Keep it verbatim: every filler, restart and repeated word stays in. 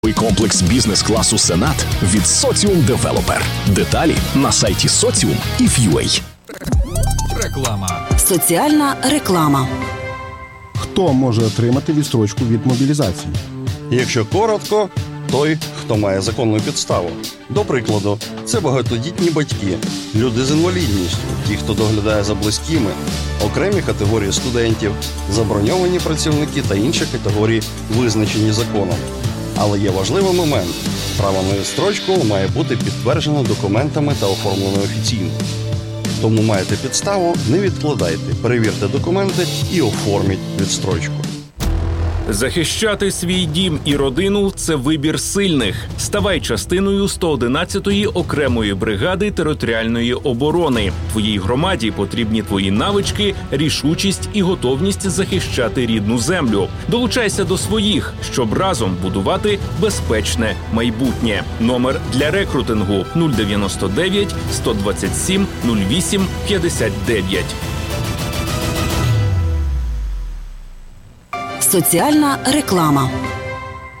Комплекс бізнес-класу «Сенат» від Соціум Девелопер. Деталі на сайті соціум і ф'юей. Реклама. Соціальна реклама. Хто може отримати відстрочку від мобілізації? Якщо коротко, той, хто має законну підставу. До прикладу, це багатодітні батьки, люди з інвалідністю, ті, хто доглядає за близькими, окремі категорії студентів, заброньовані працівники та інші категорії, визначені законом. Але є важливий момент. Право на відстрочку має бути підтверджено документами та оформлено офіційно. Тому маєте підставу, не відкладайте, перевірте документи і оформіть відстрочку. Захищати свій дім і родину – це вибір сильних. Ставай частиною сто одинадцятої окремої бригади територіальної оборони. Твоїй громаді потрібні твої навички, рішучість і готовність захищати рідну землю. Долучайся до своїх, щоб разом будувати безпечне майбутнє. Номер для рекрутингу нуль дев'яносто дев'ять сто двадцять сім нуль вісім п'ятдесят дев'ять. Соціальна реклама.